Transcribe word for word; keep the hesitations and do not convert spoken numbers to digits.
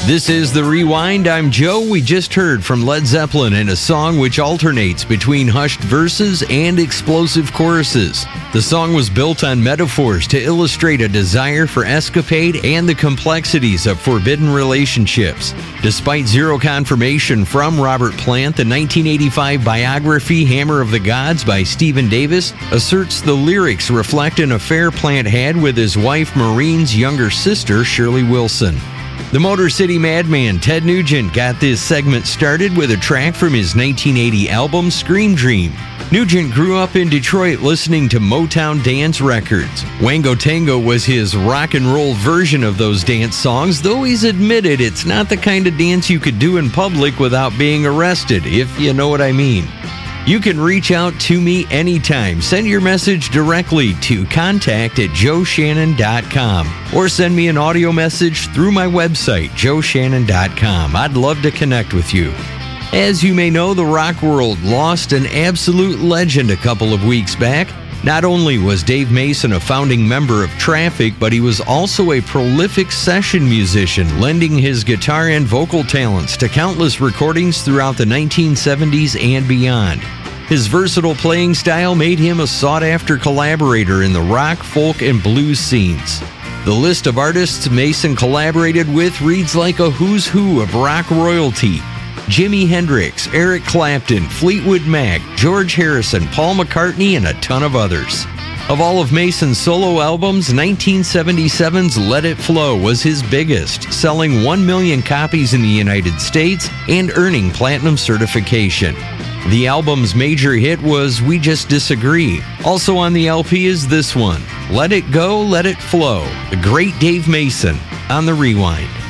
This is The Rewind. I'm Joe. We just heard from Led Zeppelin in a song which alternates between hushed verses and explosive choruses. The song was built on metaphors to illustrate a desire for escapade and the complexities of forbidden relationships. Despite zero confirmation from Robert Plant, the nineteen eighty-five biography Hammer of the Gods by Stephen Davis asserts the lyrics reflect an affair Plant had with his wife Maureen's younger sister, Shirley Wilson. The Motor City Madman Ted Nugent got this segment started with a track from his nineteen eighty album Scream Dream. Nugent grew up in Detroit listening to Motown dance records. Wango Tango was his rock and roll version of those dance songs, though he's admitted it's not the kind of dance you could do in public without being arrested, if you know what I mean. You can reach out to me anytime. Send your message directly to contact at joe shannon dot com or send me an audio message through my website, joe shannon dot com. I'd love to connect with you. As you may know, the rock world lost an absolute legend a couple of weeks back. Not only was Dave Mason a founding member of Traffic, but he was also a prolific session musician, lending his guitar and vocal talents to countless recordings throughout the nineteen seventies and beyond. His versatile playing style made him a sought-after collaborator in the rock, folk, and blues scenes. The list of artists Mason collaborated with reads like a who's who of rock royalty. Jimi Hendrix, Eric Clapton, Fleetwood Mac, George Harrison, Paul McCartney, and a ton of others. Of all of Mason's solo albums, nineteen seventy-seven's Let It Flow was his biggest, selling one million copies in the United States and earning platinum certification. The album's major hit was We Just Disagree. Also on the L P is this one, Let It Go, Let It Flow, the great Dave Mason on The Rewind.